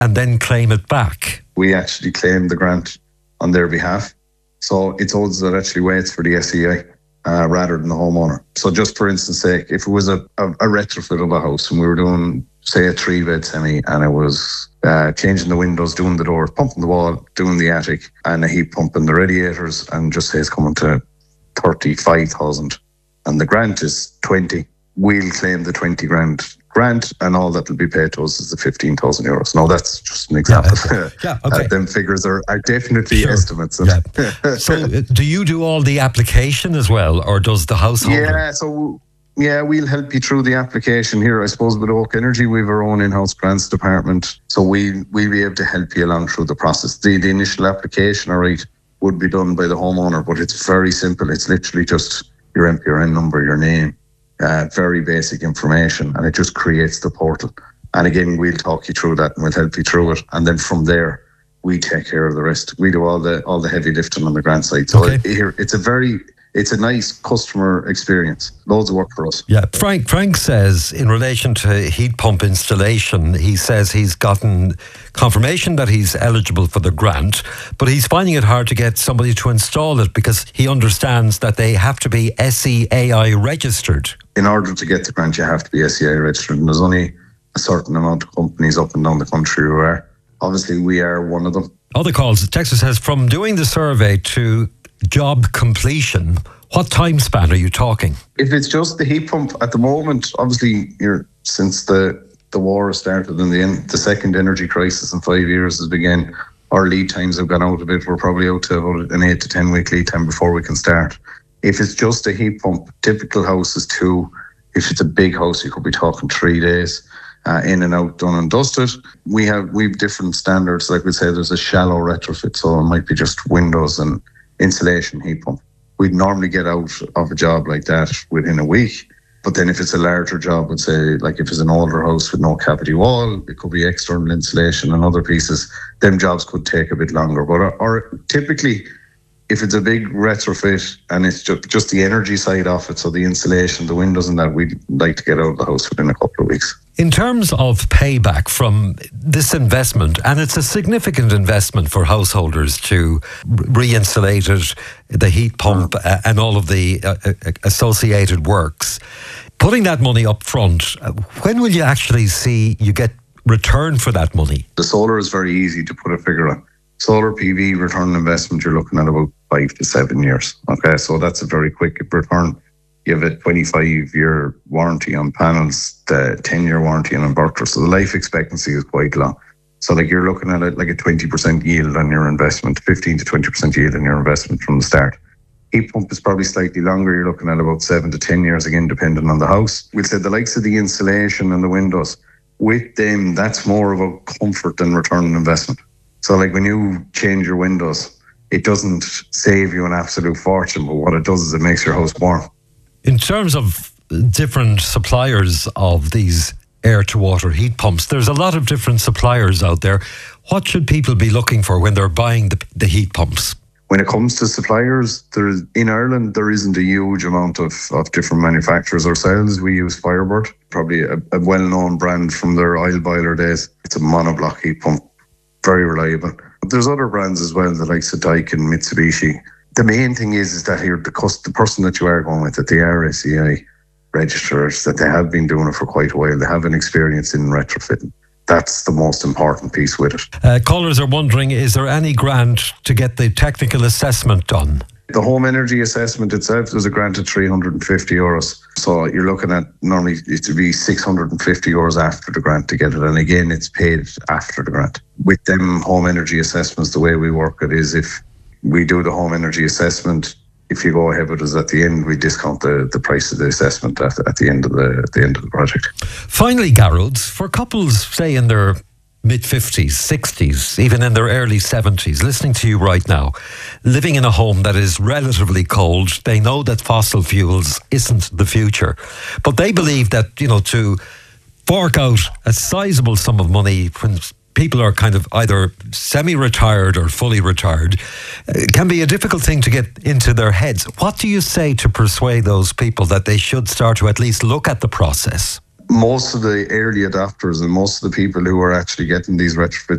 and then claim it back. We actually claim the grant on their behalf. So it's us that actually waits for the SEI rather than the homeowner. So just for instance sake, if it was a retrofit of a house and we were doing, say, a 3-bed semi, and it was changing the windows, doing the doors, pumping the wall, doing the attic, and a heat pump in the radiators, and just say it's coming to 35,000 and the grant is 20, we'll claim the 20 grand grant, and all that will be paid to us is the 15,000 euros. No, that's just an example. Yeah, okay. Them figures are definitely estimates. Yeah. So do you do all the application as well, or does the householder? Yeah, we'll help you through the application here. I suppose with Oak Energy, we have our own in-house grants department, so we'll be able to help you along through the process. The initial application, all right, would be done by the homeowner, but it's very simple. It's literally just your MPRN number, your name, very basic information, and it just creates the portal. And again, we'll talk you through that and we'll help you through it. And then from there, we take care of the rest. We do all the heavy lifting on the grant side. So it's a nice customer experience. Loads of work for us. Yeah, Frank says in relation to heat pump installation, he says he's gotten confirmation that he's eligible for the grant, but he's finding it hard to get somebody to install it because he understands that they have to be SEAI registered. In order to get the grant, you have to be SEAI registered, and there's only a certain amount of companies up and down the country who are. Obviously, we are one of them. Other calls. Texas says, from doing the survey to job completion, what time span are you talking? If it's just the heat pump at the moment, obviously, since the war started and the second energy crisis in 5 years has begun, our lead times have gone out a bit. We're probably out to about an 8 to 10 week lead time before we can start. If it's just a heat pump, typical house is 2. If it's a big house, you could be talking 3 days. In and out, done and dusted. We have different standards. Like we say, there's a shallow retrofit, so it might be just windows and insulation heat pump. We'd normally get out of a job like that within a week. But then if it's a larger job, would say, like if it's an older house with no cavity wall, it could be external insulation and other pieces. Them jobs could take a bit longer. But or typically, if it's a big retrofit and it's just the energy side of it, so the insulation, the windows and that, we'd like to get out of the house within a couple of weeks. In terms of payback from this investment, and it's a significant investment for householders to re-insulate it, the heat pump and all of the associated works, putting that money up front, when will you actually see you get return for that money? The solar is very easy to put a figure on. Solar PV return on investment, you're looking at about 5 to 7 years. Okay, so that's a very quick return. You have a 25-year warranty on panels, the 10-year warranty on inverters. So the life expectancy is quite long. So like you're looking at it like a 20% yield on your investment, 15 to 20% yield on your investment from the start. Heat pump is probably slightly longer. You're looking at about 7 to 10 years, again, depending on the house. We'll say the likes of the insulation and the windows, with them, that's more about comfort than return on investment. So like when you change your windows, it doesn't save you an absolute fortune, but what it does is it makes your house warm. In terms of different suppliers of these air-to-water heat pumps, there's a lot of different suppliers out there. What should people be looking for when they're buying the heat pumps? When it comes to suppliers, in Ireland, there isn't a huge amount of different manufacturers ourselves. We use Firebird, probably a well-known brand from their oil boiler days. It's a monoblock heat pump, very reliable. But there's other brands as well, the likes of Daikin, Mitsubishi. The main thing is that here the person that you are going with, that they are SEAI registrars, that they have been doing it for quite a while. They have an experience in retrofitting. That's the most important piece with it. Callers are wondering, is there any grant to get the technical assessment done? The home energy assessment itself, there's a grant of €350. So you're looking at, normally it would be €650 after the grant to get it. And again, it's paid after the grant. With them home energy assessments, the way we work it is if we do the home energy assessment, if you go ahead with us at the end, we discount the price of the assessment at the end of the project. Finally, Garrod, for couples, say in their mid-50s, 60s, even in their early 70s, listening to you right now, living in a home that is relatively cold, they know that fossil fuels isn't the future, but they believe that, to fork out a sizable sum of money when people are kind of either semi-retired or fully retired, can be a difficult thing to get into their heads. What do you say to persuade those people that they should start to at least look at the process? most of the early adopters and most of the people who are actually getting these retrofits